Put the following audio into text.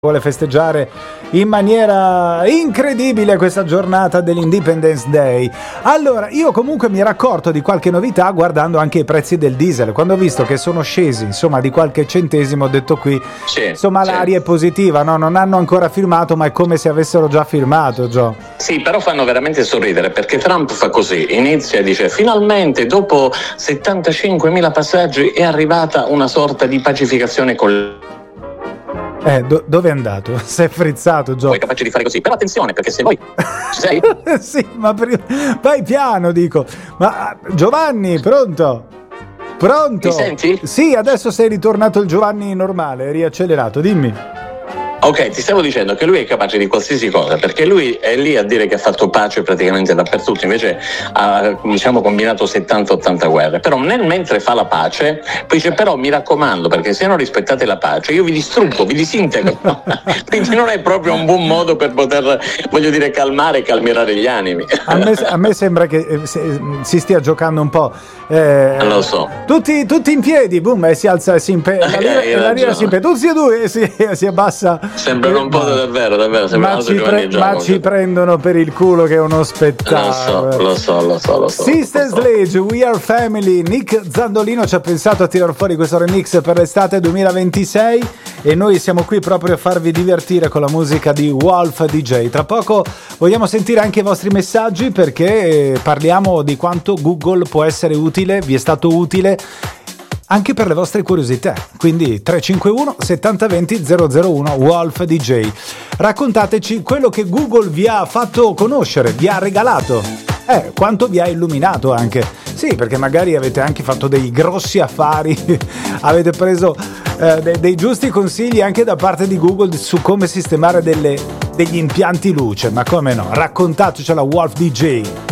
vuole festeggiare in maniera incredibile questa giornata dell'Independence Day. Allora, io comunque mi ero accorto di qualche novità guardando anche i prezzi del diesel. Quando ho visto che sono scesi, insomma, di qualche centesimo, ho detto qui, insomma, l'aria è positiva, no? Non hanno ancora firmato, ma è come se avessero già firmato, Gio. Sì, però fanno veramente sorridere, perché Trump fa così, inizia e dice: finalmente, dopo 75.000 passaggi, è arrivata una sorta di pacificazione con... Dove è andato? Si è frizzato, Gio. Poi è capace di fare così, però attenzione, perché se voi ci sei? Sì, ma vai piano, dico. Ma Giovanni, pronto? Pronto? Mi senti? Sì, adesso sei ritornato il Giovanni normale, riaccelerato, dimmi. Ok, ti stavo dicendo che lui è capace di qualsiasi cosa, perché lui è lì a dire che ha fatto pace praticamente dappertutto, invece ha, diciamo, combinato 70-80 guerre. Però mentre fa la pace, poi dice: però mi raccomando, perché se non rispettate la pace io vi distruggo, vi disintegro. Quindi non è proprio un buon modo per poter, voglio dire, calmare e calmierare gli animi. A me sembra che si stia giocando un po'. Lo so. Tutti in piedi, boom, e si alza, la lira si impegna, tutti e due si abbassa. Sembra un po' davvero ma ci prendono per il culo, che è uno spettacolo. Lo so. Sister Sledge, We Are Family. Nick Zandolino ci ha pensato a tirar fuori questo remix per l'estate 2026 e noi siamo qui proprio a farvi divertire con la musica di Wolf DJ. Tra poco vogliamo sentire anche i vostri messaggi, perché parliamo di quanto Google può essere utile, vi è stato utile anche per le vostre curiosità. Quindi 351 70 20 001 Wolf DJ. Raccontateci quello che Google vi ha fatto conoscere, vi ha regalato, quanto vi ha illuminato anche. Sì, perché magari avete anche fatto dei grossi affari, avete preso dei giusti consigli anche da parte di Google su come sistemare degli impianti luce, ma come no? Raccontatecela, Wolf DJ.